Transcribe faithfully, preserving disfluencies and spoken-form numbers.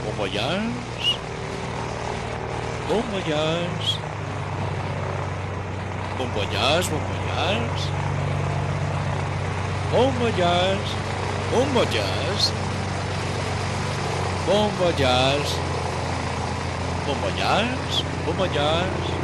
Bon voyage. Bon voyage. Bon voyage, bon voyage. Bon voyage. Bon voyage. Bon voyage. Bon voyage. Bon voyage.